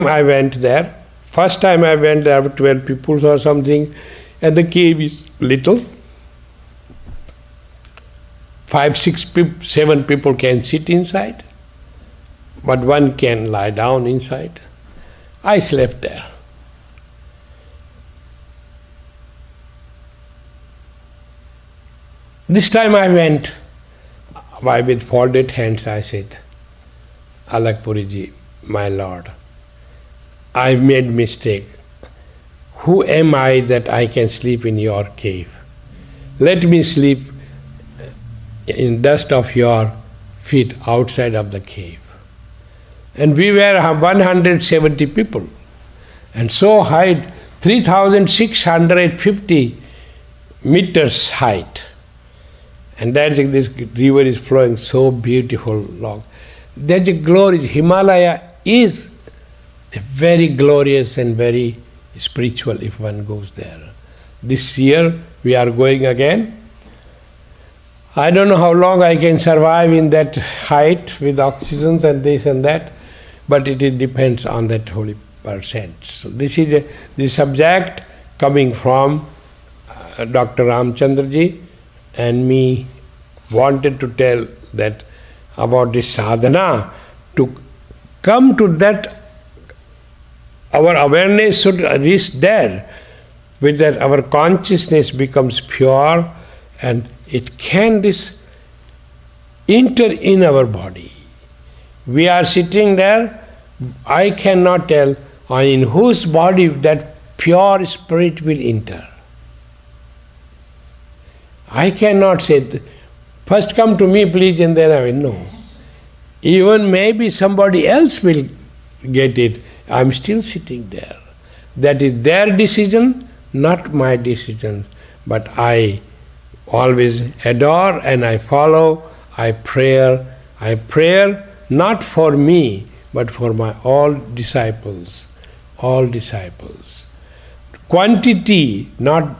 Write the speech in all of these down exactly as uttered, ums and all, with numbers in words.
I went there. First time I went there were twelve people or something, and the cave is little. Five, six, peop- seven people can sit inside, but one can lie down inside. I slept there. This time I went, I with folded hands I said, Alak Puriji, my Lord, I made mistake. Who am I that I can sleep in your cave? Let me sleep in dust of your feet outside of the cave. And we were one hundred seventy people, and so high, three thousand six hundred fifty meters height. And that's this river is flowing so beautiful long. There's a glory. Himalaya is very glorious and very spiritual if one goes there. This year we are going again. I don't know how long I can survive in that height with oxygen and this and that, but it, it depends on that holy percent. So this is a, the subject coming from uh, Doctor Ramchandraji, and me wanted to tell that about this sadhana. To come to that, our awareness should reach there, with that our consciousness becomes pure and it can this enter in our body. We are sitting there, I cannot tell in whose body that pure spirit will enter. I cannot say, first come to me please and then I will know. Even maybe somebody else will get it. I am still sitting there. That is their decision, not my decision. But I always adore and I follow, I pray, I pray not for me, but for my all disciples, all disciples. Quantity not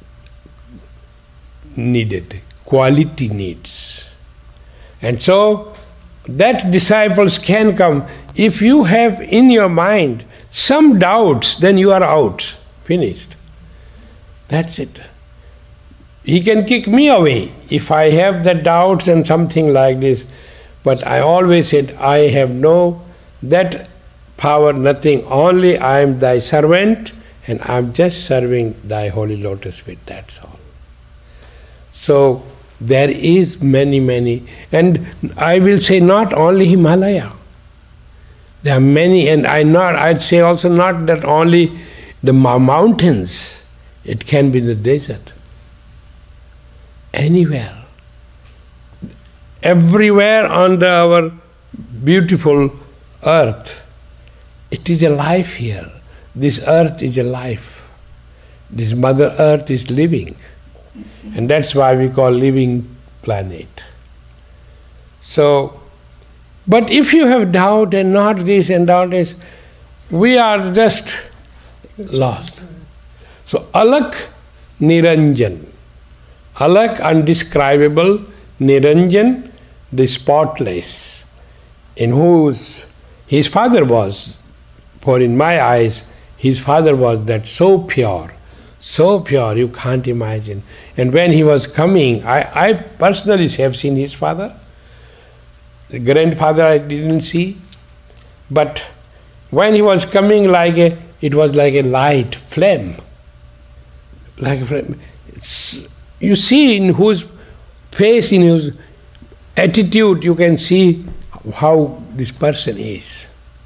needed, quality needs. And so that disciples can come. If you have in your mind some doubts, then you are out, finished. That's it. He can kick me away if I have the doubts and something like this. But I always said, I have no that power, nothing, only I am thy servant and I am just serving thy holy lotus feet, that's all. So there is many, many, and I will say not only Himalaya. There are many, and I not I'd say also not that only the mountains. It can be the desert. Anywhere. Everywhere on the, our beautiful earth. It is a life here. This earth is a life. This Mother Earth is living. And that's why we call living planet. So, but if you have doubt and not this and not this, we are just lost. So, Alak Niranjan. Alak, undescribable, Niranjan, the spotless, in whose his father was, for in my eyes, his father was that so pure, so pure, you can't imagine. And when he was coming, I, I personally have seen his father. The grandfather I didn't see. But when he was coming, like a, it was like a light, flame. Like a flame. It's, you see in whose face, in whose attitude, you can see how this person is.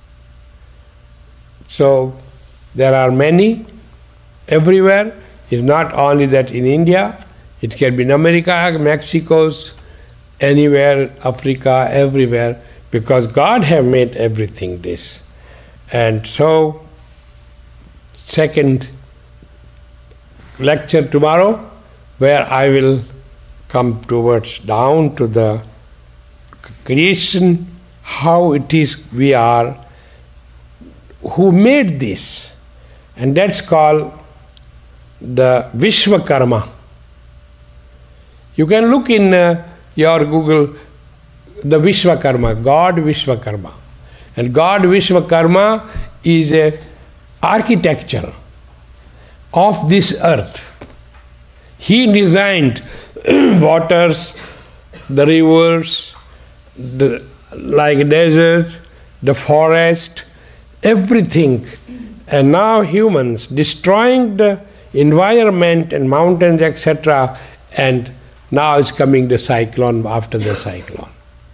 So, there are many everywhere. It's not only that in India, it can be in America, Mexico's, anywhere, Africa, everywhere, because God have made everything this. And so, second lecture tomorrow, where I will come towards down to the creation, how it is we are, who made this. And that's called the Vishwakarma. You can look in uh, your Google, the Vishwakarma, God Vishwakarma. And God Vishwakarma is a architecture of this earth. He designed waters, the rivers, the like desert, the forest, everything. And now humans destroying the environment and mountains, et cetera. And now is coming the cyclone after the cyclone.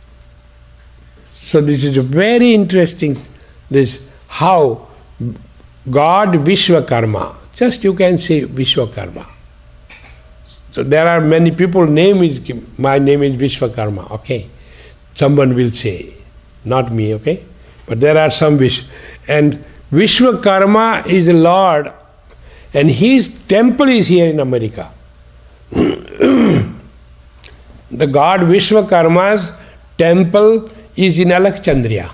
So this is a very interesting, this how God Vishwakarma, just you can say Vishwakarma. So there are many people, name is, my name is Vishwakarma, okay. Someone will say, not me, okay. But there are some Vish. And Vishwakarma is the Lord, and his temple is here in America. The God Vishwakarma's temple is in Alexandria.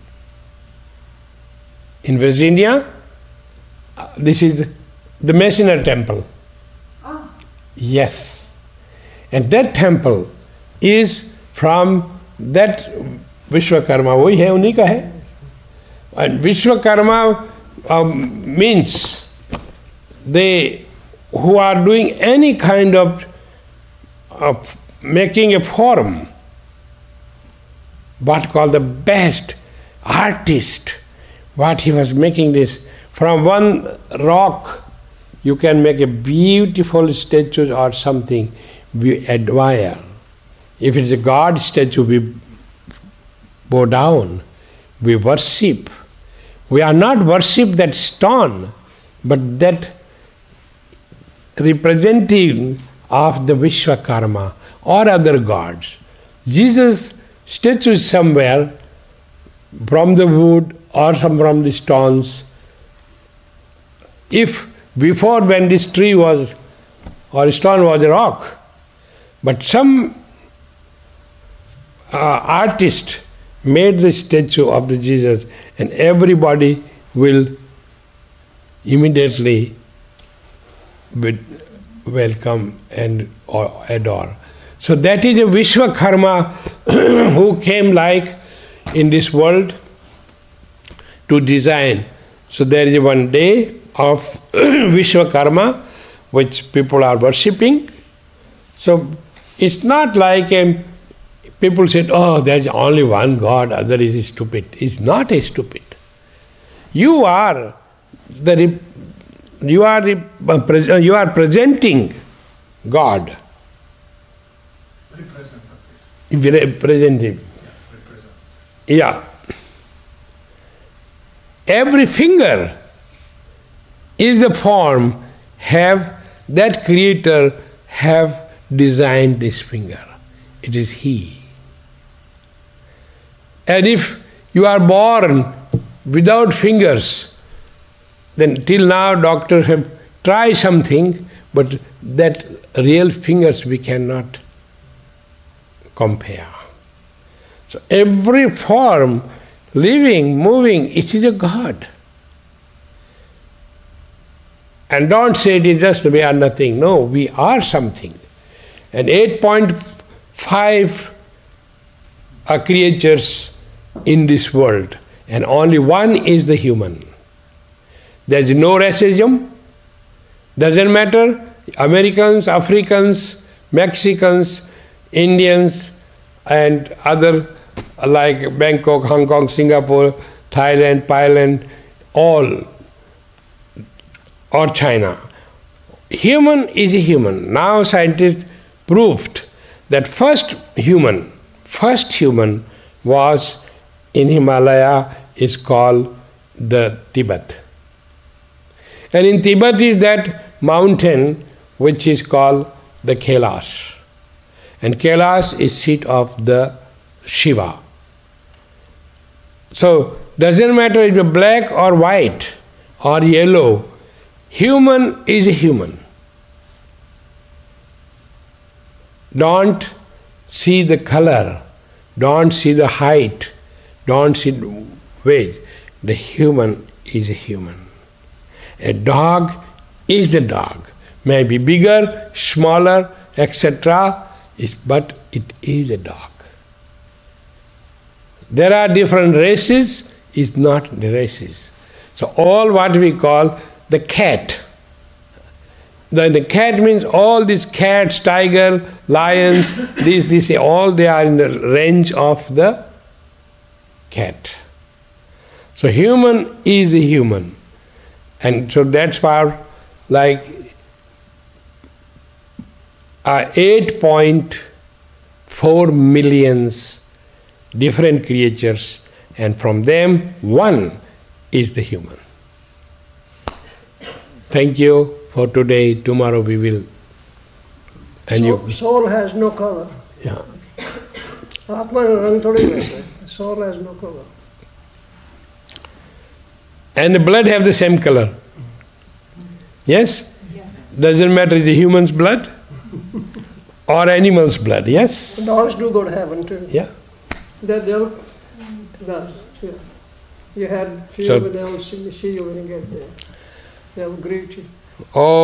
In Virginia, this is the Masonry temple. Oh. Yes. And that temple is from that Vishwakarma. वही है, उन्हीं का है. And Vishwakarma um, means they who are doing any kind of, of making a form, what called the best artist, what he was making this. From one rock you can make a beautiful statue or something we admire. If it is a God statue, we bow down, we worship. We are not worship that stone, but that representing of the Vishwakarma or other gods. Jesus' statue is somewhere from the wood or some from the stones. If before, when this tree was or stone was a rock, but some uh, artist made the statue of the Jesus, and everybody will immediately welcome and adore. So that is a Vishwakarma who came like in this world to design. So there is one day of Vishwakarma which people are worshipping. So it's not like a, people said, oh, there's only one God, other is stupid. It's not a stupid. You are the you are you are presenting God. Representative. Representative. Yeah. Every finger is the form have that creator have designed this finger. It is he. And if you are born without fingers, then till now doctors have tried something, but that real fingers we cannot compare. So every form, living, moving, it is a God. And don't say it is just we are nothing. No, we are something. And eight point five are creatures in this world, and only one is the human. There is no racism. Doesn't matter, Americans, Africans, Mexicans, Indians, and other like Bangkok, Hong Kong, Singapore, Thailand, Thailand, all, or China. Human is a human. Now scientists proved that first human, first human was in Himalaya, is called the Tibet. And in Tibet is that mountain which is called the Kailash. And Kailash is seat of the Shiva. So doesn't matter if it's black or white or yellow, human is a human. Don't see the color, don't see the height, don't see the weight. The human is a human. A dog is the dog. Maybe bigger, smaller, et cetera, but it is a dog. There are different races, it's not the races. So all what we call the cat. Then the cat means all these cats, tiger, lions, these, these, all they are in the range of the cat. So human is a human. And so that's why like uh, eight point four millions different creatures, and from them one is the human. Thank you for today. Tomorrow we will. And soul, you. soul has no color. Yeah. Atma rang thodi रहता है. Soul has no color. And the blood have the same color. Yes? Yes. Doesn't matter the human's blood or animal's blood. Yes? Dogs do go to heaven too. Yeah. They, they'll, does, yeah. You had few, So- but they'll see, see you when you get there. They'll greet you. Oh.